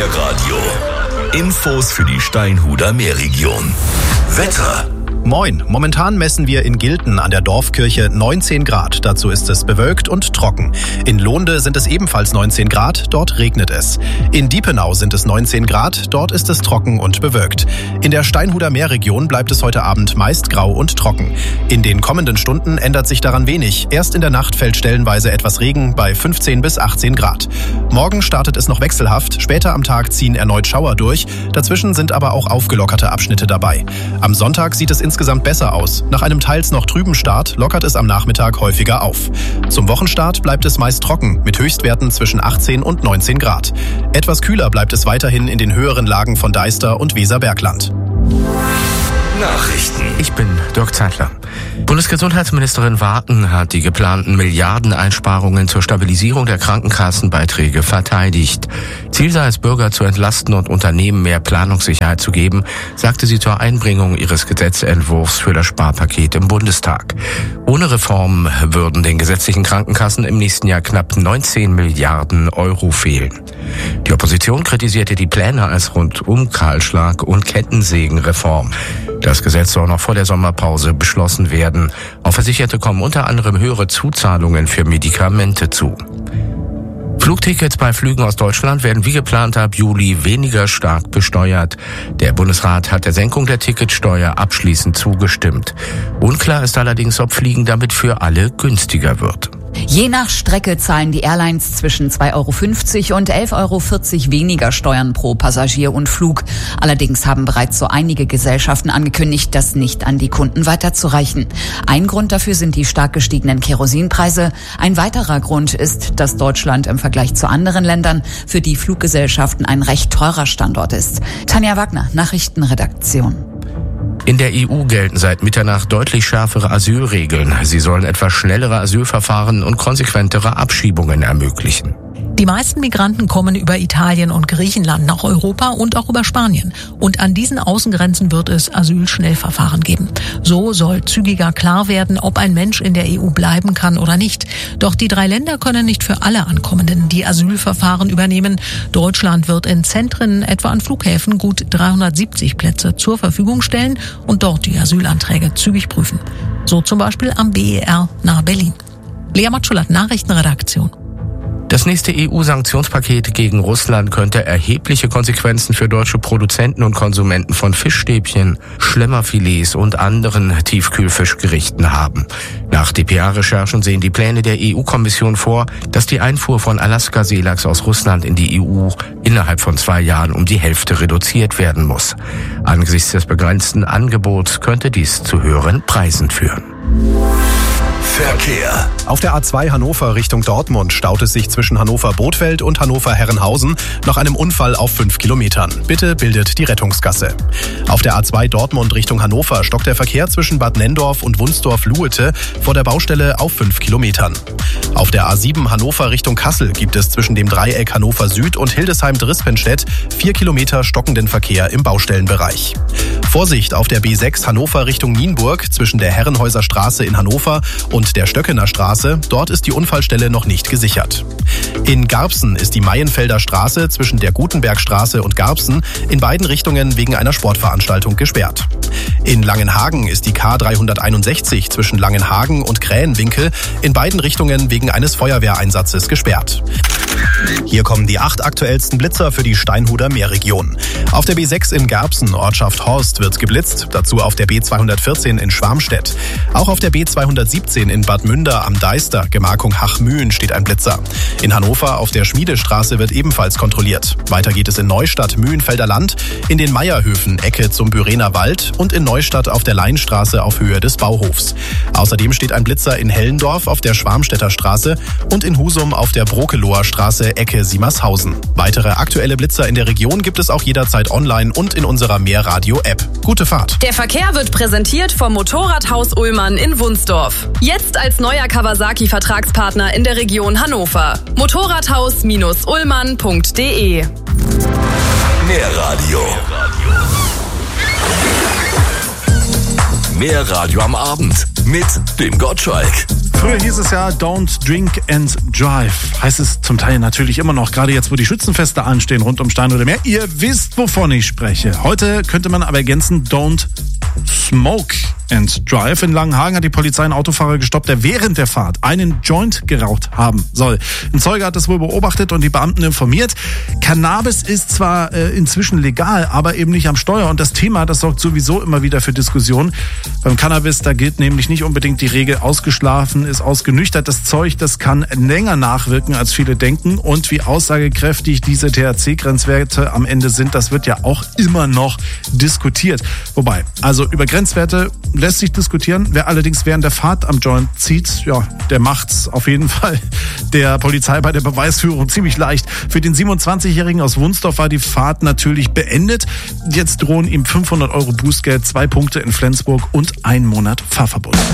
Meerradio. Infos für die Steinhuder Meerregion. Wetter. Moin, momentan messen wir in Gilten an der Dorfkirche 19 Grad. Dazu ist es bewölkt und trocken. In Lohnde sind es ebenfalls 19 Grad, dort regnet es. In Diepenau sind es 19 Grad, dort ist es trocken und bewölkt. In der Steinhuder Meerregion bleibt es heute Abend meist grau und trocken. In den kommenden Stunden ändert sich daran wenig. Erst in der Nacht fällt stellenweise etwas Regen bei 15 bis 18 Grad. Morgen startet es noch wechselhaft, später am Tag ziehen erneut Schauer durch. Dazwischen sind aber auch aufgelockerte Abschnitte dabei. Am Sonntag sieht es insgesamt besser aus. Nach einem teils noch trüben Start lockert es am Nachmittag häufiger auf. Zum Wochenstart bleibt es meist trocken, mit Höchstwerten zwischen 18 und 19 Grad. Etwas kühler bleibt es weiterhin in den höheren Lagen von Deister und Weserbergland. Nachrichten. Ich bin Dirk Zeitler. Bundesgesundheitsministerin Waken hat die geplanten Milliardeneinsparungen zur Stabilisierung der Krankenkassenbeiträge verteidigt. Ziel sei es, Bürger zu entlasten und Unternehmen mehr Planungssicherheit zu geben, sagte sie zur Einbringung ihres Gesetzentwurfs für das Sparpaket im Bundestag. Ohne Reform würden den gesetzlichen Krankenkassen im nächsten Jahr knapp 19 Milliarden Euro fehlen. Die Opposition kritisierte die Pläne als Rundum-Kahlschlag und Kettensägenreform. Das Gesetz soll noch vor der Sommerpause beschlossen werden. Auf Versicherte kommen unter anderem höhere Zuzahlungen für Medikamente zu. Flugtickets bei Flügen aus Deutschland werden wie geplant ab Juli weniger stark besteuert. Der Bundesrat hat der Senkung der Ticketsteuer abschließend zugestimmt. Unklar ist allerdings, ob Fliegen damit für alle günstiger wird. Je nach Strecke zahlen die Airlines zwischen 2,50 € und 11,40 € weniger Steuern pro Passagier und Flug. Allerdings haben bereits so einige Gesellschaften angekündigt, das nicht an die Kunden weiterzureichen. Ein Grund dafür sind die stark gestiegenen Kerosinpreise. Ein weiterer Grund ist, dass Deutschland im Vergleich zu anderen Ländern für die Fluggesellschaften ein recht teurer Standort ist. Tanja Wagner, Nachrichtenredaktion. In der EU gelten seit Mitternacht deutlich schärfere Asylregeln. Sie sollen etwas schnellere Asylverfahren und konsequentere Abschiebungen ermöglichen. Die meisten Migranten kommen über Italien und Griechenland nach Europa und auch über Spanien. Und an diesen Außengrenzen wird es Asylschnellverfahren geben. So soll zügiger klar werden, ob ein Mensch in der EU bleiben kann oder nicht. Doch die 3 Länder können nicht für alle Ankommenden die Asylverfahren übernehmen. Deutschland wird in Zentren, etwa an Flughäfen, gut 370 Plätze zur Verfügung stellen und dort die Asylanträge zügig prüfen. So zum Beispiel am BER nahe Berlin. Lea Matschulat, Nachrichtenredaktion. Das nächste EU-Sanktionspaket gegen Russland könnte erhebliche Konsequenzen für deutsche Produzenten und Konsumenten von Fischstäbchen, Schlemmerfilets und anderen Tiefkühlfischgerichten haben. Nach dpa-Recherchen sehen die Pläne der EU-Kommission vor, dass die Einfuhr von Alaska-Seelachs aus Russland in die EU innerhalb von 2 Jahren um die Hälfte reduziert werden muss. Angesichts des begrenzten Angebots könnte dies zu höheren Preisen führen. Verkehr. Auf der A2 Hannover Richtung Dortmund staut es sich zwischen Hannover-Bothfeld und Hannover-Herrenhausen nach einem Unfall auf 5 Kilometern. Bitte bildet die Rettungsgasse. Auf der A2 Dortmund Richtung Hannover stockt der Verkehr zwischen Bad Nenndorf und Wunsdorf-Luete vor der Baustelle auf 5 Kilometern. Auf der A7 Hannover Richtung Kassel gibt es zwischen dem Dreieck Hannover Süd und Hildesheim-Drispenstedt 4 Kilometer stockenden Verkehr im Baustellenbereich. Vorsicht auf der B6 Hannover Richtung Nienburg zwischen der Herrenhäuser Straße in Hannover und der Stöckener Straße. Dort ist die Unfallstelle noch nicht gesichert. In Garbsen ist die Maienfelder Straße zwischen der Gutenbergstraße und Garbsen in beiden Richtungen wegen einer Sportveranstaltung gesperrt. In Langenhagen ist die K361 zwischen Langenhagen und Krähenwinkel in beiden Richtungen wegen eines Feuerwehreinsatzes gesperrt. Hier kommen die 8 aktuellsten Blitzer für die Steinhuder Meerregion. Auf der B6 in Garbsen, Ortschaft Horst, wird geblitzt. Dazu auf der B214 in Schwarmstedt. Auch auf der B217 in Bad Münder am Deister, Gemarkung Hachmühlen, steht ein Blitzer. In Hannover auf der Schmiedestraße wird ebenfalls kontrolliert. Weiter geht es in Neustadt, Mühlenfelder Land, in den Meierhöfen, Ecke zum Bürener Wald und in Neustadt auf der Leinstraße auf Höhe des Bauhofs. Außerdem steht ein Blitzer in Hellendorf auf der Schwarmstädter Straße und in Husum auf der Brokeloher Straße, Ecke Siemershausen. Weitere aktuelle Blitzer in der Region gibt es auch jederzeit online und in unserer Meerradio-App. Gute Fahrt. Der Verkehr wird präsentiert vom Motorradhaus Ullmann in Wunsdorf. Jetzt als neuer Kawasaki-Vertragspartner in der Region Hannover. Motorradhaus-ullmann.de. Meerradio. Mehr Radio am Abend mit dem Gottschalk. Früher hieß es ja Don't Drink and Drive. Heißt es zum Teil natürlich immer noch, gerade jetzt, wo die Schützenfeste anstehen rund um Steinhuder Meer. Ihr wisst, wovon ich spreche. Heute könnte man aber ergänzen, Don't Smoke and Drive. In Langenhagen hat die Polizei einen Autofahrer gestoppt, der während der Fahrt einen Joint geraucht haben soll. Ein Zeuge hat das wohl beobachtet und die Beamten informiert. Cannabis ist zwar inzwischen legal, aber eben nicht am Steuer. Und das Thema, das sorgt sowieso immer wieder für Diskussionen. Beim Cannabis, da gilt nämlich nicht unbedingt die Regel, ausgeschlafen ist ausgenüchtert. Das Zeug, das kann länger nachwirken, als viele denken. Und wie aussagekräftig diese THC-Grenzwerte am Ende sind, das wird ja auch immer noch diskutiert. Wobei, also über Grenzwerte lässt sich diskutieren. Wer allerdings während der Fahrt am Joint zieht, ja, der macht's auf jeden Fall der Polizei bei der Beweisführung ziemlich leicht. Für den 27-Jährigen aus Wunsdorf war die Fahrt natürlich beendet. Jetzt drohen ihm 500 € Bußgeld, 2 Punkte in Flensburg und 1 Monat Fahrverbot.